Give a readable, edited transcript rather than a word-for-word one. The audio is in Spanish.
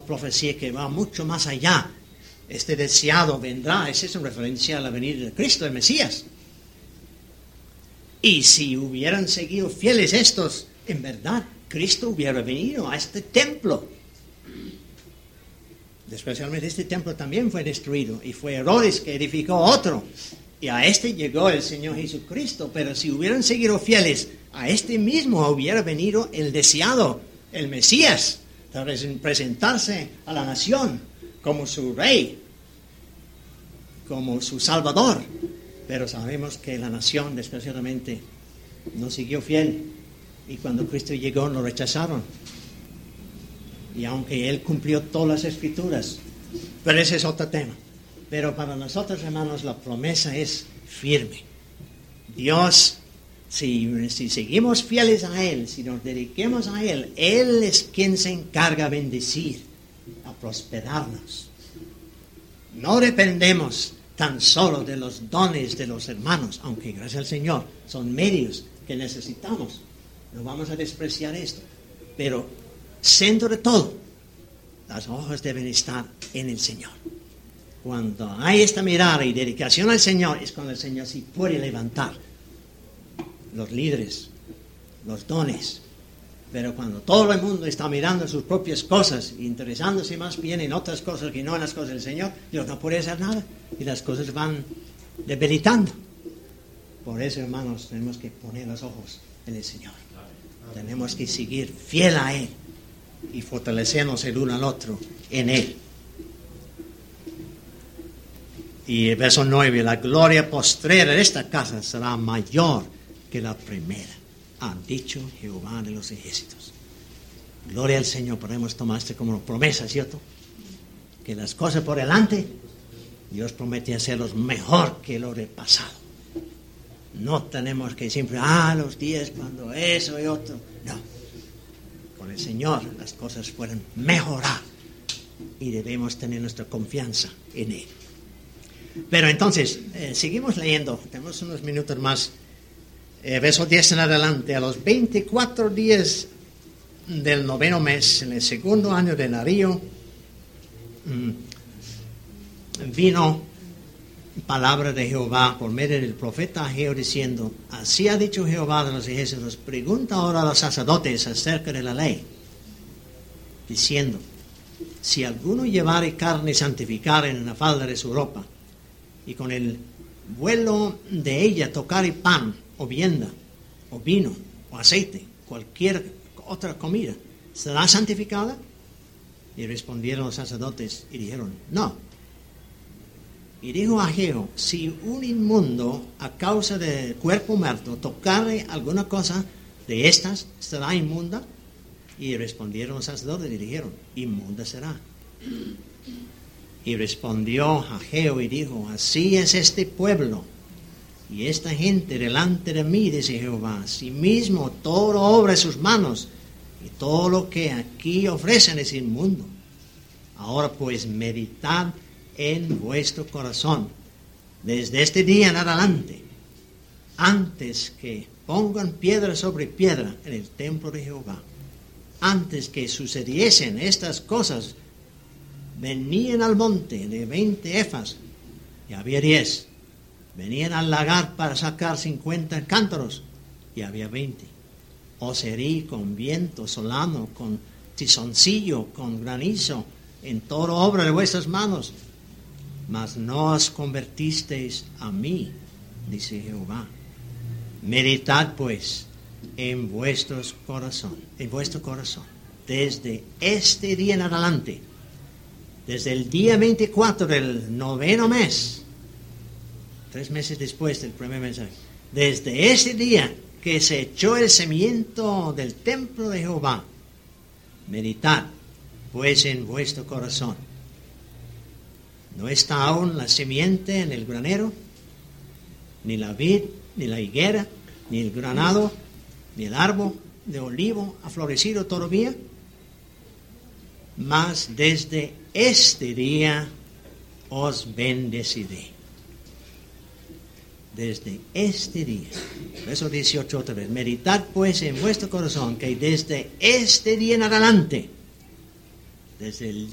profecía que va mucho más allá. Este deseado vendrá. Esa es una referencia a la venida de Cristo, el Mesías. Y si hubieran seguido fieles estos, en verdad, Cristo hubiera venido a este templo. Especialmente este templo también fue destruido y fue Herodes que edificó otro. Y a este llegó el Señor Jesucristo. Pero si hubieran seguido fieles, a este mismo hubiera venido el deseado, el Mesías, para presentarse a la nación como su rey, como su salvador. Pero sabemos que la nación, desgraciadamente, no siguió fiel. Y cuando Cristo llegó, lo rechazaron. Y aunque Él cumplió todas las Escrituras, pero ese es otro tema. Pero para nosotros, hermanos, la promesa es firme. Dios, si seguimos fieles a Él, si nos dediquemos a Él, Él es quien se encarga a bendecir, a prosperarnos. No dependemos tan solo de los dones de los hermanos, aunque gracias al Señor son medios que necesitamos. No vamos a despreciar esto. Pero centro de todo, las ojos deben estar en el Señor. Cuando hay esta mirada y dedicación al Señor, es cuando el Señor sí puede levantar los líderes, los dones. Pero cuando todo el mundo está mirando sus propias cosas, interesándose más bien en otras cosas que no en las cosas del Señor, Dios no puede hacer nada y las cosas van debilitando. Por eso, hermanos, tenemos que poner los ojos en el Señor. Tenemos que seguir fiel a Él y fortalecernos el uno al otro en Él. Y el verso 9, la gloria postrera de esta casa será mayor que la primera, ha dicho Jehová de los ejércitos. Gloria al Señor, podemos tomar esto como promesa, ¿cierto? Que las cosas por delante, Dios promete hacerlos mejor que lo del pasado. No tenemos que siempre, los días cuando eso y otro. No. Con el Señor las cosas pueden mejorar y debemos tener nuestra confianza en Él. Pero entonces, seguimos leyendo. Tenemos unos minutos más. Verso 10 en adelante. A los 24 días del 9º mes, en el 2º año de Darío, vino palabra de Jehová por medio del profeta Ageo diciendo: así ha dicho Jehová de los ejércitos, pregunta ahora a los sacerdotes acerca de la ley, diciendo: si alguno llevare carne santificada en la falda de su ropa, y con el vuelo de ella tocare pan, o vianda, o vino, o aceite, cualquier otra comida, ¿será santificada? Y respondieron los sacerdotes y dijeron: no. Y dijo Ageo: si un inmundo a causa del cuerpo muerto tocare alguna cosa de estas, ¿será inmunda? Y respondieron los sacerdotes y dijeron: inmunda será. Y respondió Ageo y dijo: así es este pueblo y esta gente delante de mí, dice Jehová. Asimismo todo obra de sus manos, y todo lo que aquí ofrecen es inmundo. Ahora pues meditad en vuestro corazón desde este día en adelante, antes que pongan piedra sobre piedra en el templo de Jehová. Antes que sucediesen estas cosas, venían al monte de 20 efas, y había 10. Venían al lagar para sacar 50 cántaros, y había 20. Os herí con viento solano, con tizoncillo, con granizo, en toda obra de vuestras manos. Mas no os convertisteis a mí, dice Jehová. Meditad pues en vuestro corazón, desde este día en adelante, desde el día 24 del 9º mes, 3 meses después del primer mensaje, desde ese día que se echó el cimiento del templo de Jehová, meditad pues en vuestro corazón. ¿No está aún la simiente en el granero? Ni la vid, ni la higuera, ni el granado, ni el árbol de olivo ha florecido todavía. Mas desde este día os bendeciré. Desde este día. Verso 18 otra vez. Meditad pues en vuestro corazón que desde este día en adelante, desde el